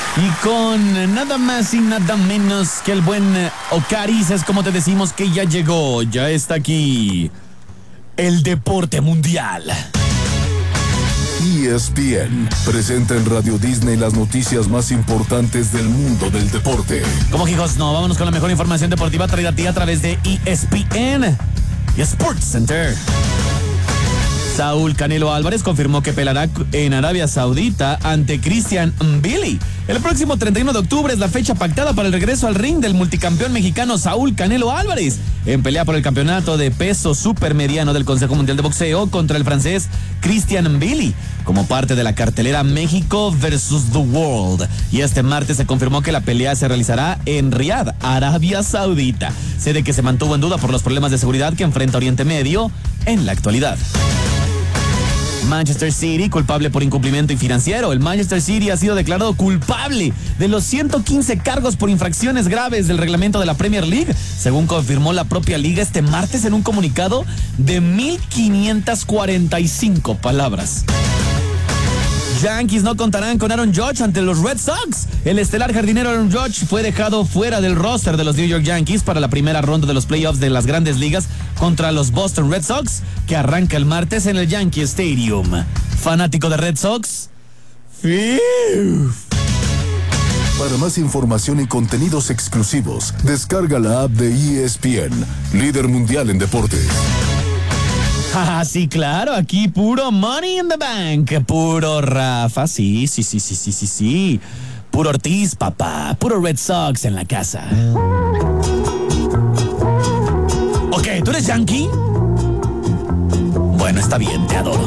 Y con nada más y nada menos que el buen Ocaris, es como te decimos que ya llegó, ya está aquí. El deporte mundial. ESPN presenta en Radio Disney las noticias más importantes del mundo del deporte. Como hijos, no, vámonos con la mejor información deportiva traída a ti a través de ESPN y Sports Center. Saúl Canelo Álvarez confirmó que peleará en Arabia Saudita ante Christian Mbili. El próximo 31 de octubre es la fecha pactada para el regreso al ring del multicampeón mexicano Saúl Canelo Álvarez, en pelea por el campeonato de peso supermediano del Consejo Mundial de Boxeo contra el francés Christian Mbili, como parte de la cartelera México vs. The World. Y este martes se confirmó que la pelea se realizará en Riad, Arabia Saudita, sede que se mantuvo en duda por los problemas de seguridad que enfrenta Oriente Medio en la actualidad. Manchester City, culpable por incumplimiento financiero. El Manchester City ha sido declarado culpable de los 115 cargos por infracciones graves del reglamento de la Premier League, según confirmó la propia liga este martes en un comunicado de 1,545 palabras. Yankees no contarán con Aaron Judge ante los Red Sox. El estelar jardinero Aaron Judge fue dejado fuera del roster de los New York Yankees para la primera ronda de los playoffs de las Grandes Ligas contra los Boston Red Sox, que arranca el martes en el Yankee Stadium. ¿Fanático de Red Sox? Para más información y contenidos exclusivos, descarga la app de ESPN, líder mundial en deportes. Ah, sí, claro, aquí puro Money in the Bank, puro Rafa, sí. Puro Ortiz, papá, puro Red Sox en la casa. Ok, ¿tú eres Yankee? Bueno, está bien, te adoro.